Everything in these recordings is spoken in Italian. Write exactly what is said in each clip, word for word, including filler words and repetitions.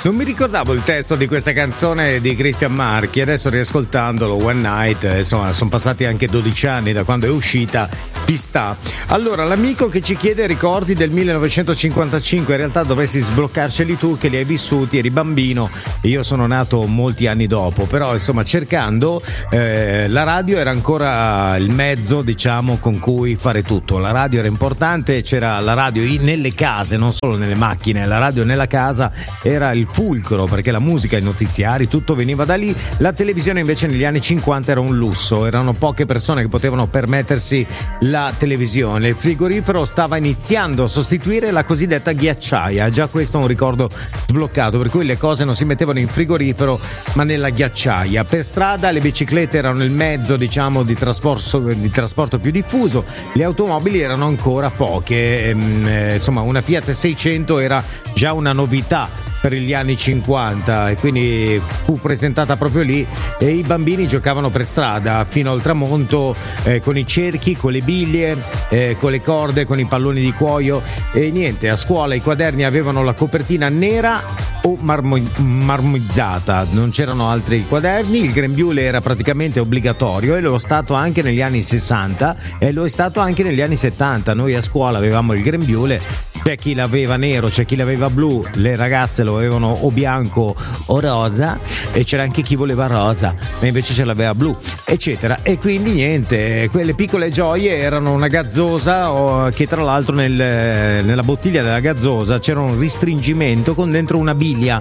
Non mi ricordavo il testo di questa canzone di Christian Marchi, adesso riascoltandolo One Night, insomma sono passati anche dodici anni da quando è uscita, ci sta. Allora, l'amico che ci chiede ricordi del millenovecentocinquantacinque, in realtà dovresti sbloccarceli tu che li hai vissuti, eri bambino, io sono nato molti anni dopo, però insomma cercando eh, la radio era ancora il mezzo, diciamo, con cui fare tutto. La radio era importante, c'era la radio nelle case, non solo nelle macchine, la radio nella casa era il fulcro, perché la musica, i notiziari, tutto veniva da lì. La televisione invece negli anni cinquanta era un lusso, erano poche persone che potevano permettersi la televisione. Il frigorifero stava iniziando a sostituire la cosiddetta ghiacciaia, già questo è un ricordo sbloccato, per cui le cose non si mettevano in frigorifero ma nella ghiacciaia. Per strada le biciclette erano il mezzo, diciamo, di trasporto, di trasporto più diffuso, le automobili erano ancora poche, ehm, eh, insomma una Fiat seicento era già una novità per gli anni cinquanta e quindi fu presentata proprio lì, e i bambini giocavano per strada fino al tramonto eh, con i cerchi, con le biglie, eh, con le corde, con i palloni di cuoio, e niente, a scuola i quaderni avevano la copertina nera o marmo- marmizzata, non c'erano altri quaderni, il grembiule era praticamente obbligatorio e lo è stato anche negli anni sessanta e lo è stato anche negli anni settanta. Noi a scuola avevamo il grembiule, c'è chi l'aveva nero, c'è chi l'aveva blu, le ragazze lo avevano o bianco o rosa, e c'era anche chi voleva rosa ma invece ce l'aveva blu, eccetera. E quindi niente, quelle piccole gioie erano una gazzosa, o, che tra l'altro nel, nella bottiglia della gazzosa c'era un ristringimento con dentro una biglia,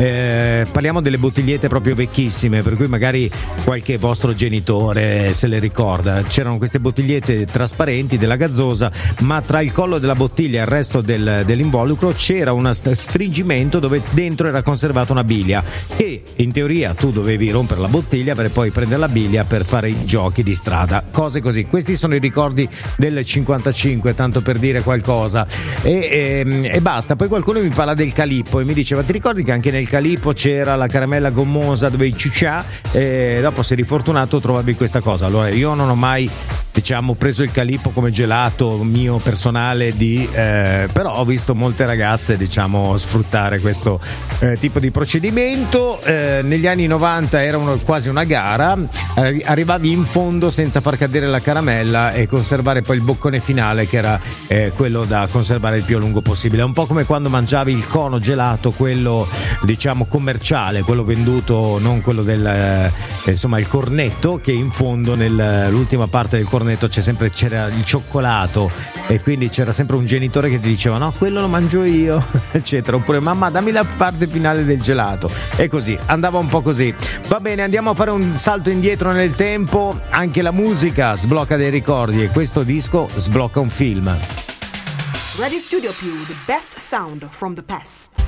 eh, parliamo delle bottigliette proprio vecchissime, per cui magari qualche vostro genitore se le ricorda. C'erano queste bottigliette trasparenti della gazzosa, ma tra il collo della bottiglia e il resto del, dell'involucro c'era un stringimento dove dentro era conservata una biglia, e in teoria tu dovevi rompere la bottiglia per poi prendere la biglia per fare i giochi di strada, cose così. Questi sono i ricordi del cinquantacinque, tanto per dire qualcosa, e, e, e basta. Poi qualcuno mi parla del calippo e mi diceva: ti ricordi che anche nel calippo c'era la caramella gommosa dove i ciuccià, e dopo se eri fortunato trovavi questa cosa. Allora io non ho mai, diciamo, preso il calippo come gelato mio personale di eh, però ho visto molte ragazze, diciamo, sfruttare questo eh, tipo di procedimento. Eh, negli anni novanta era uno, quasi una gara, eh, arrivavi in fondo senza far cadere la caramella e conservare poi il boccone finale, che era eh, quello da conservare il più a lungo possibile. È un po' come quando mangiavi il cono gelato, quello, diciamo, commerciale, quello venduto, non quello del eh, insomma il cornetto, che in fondo nell'ultima parte del cornetto c'è sempre, c'era il cioccolato, e quindi c'era sempre un genitore che ti diceva: no, quello lo mangio io, eccetera, oppure mamma dammi la parte finale del gelato, e così andava un po' così. Va bene, andiamo a fare un salto indietro nel tempo. Anche la musica sblocca dei ricordi, e questo disco sblocca un film. Radio Studio Più, the best sound from the past.